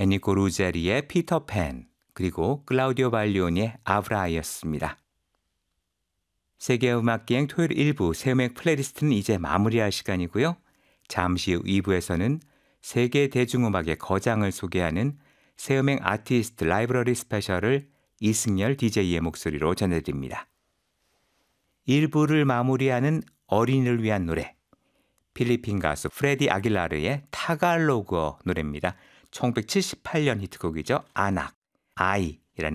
에니코 루제리의 피터팬, 그리고 클라우디오 발리오니의 아브라이였습니다. 세계음악기행 토요일 1부 새음악 플레이리스트는 이제 마무리할 시간이고요. 잠시 후 2부에서는 세계 대중음악의 거장을 소개하는 새음악 아티스트 라이브러리 스페셜을 이승열 DJ의 목소리로 전해드립니다. 1부를 마무리하는 어린이를 위한 노래, 필리핀 가수 프레디 아길라르의 타갈로그어 노래입니다. 1978년 히트곡이죠. 아낙, 아이.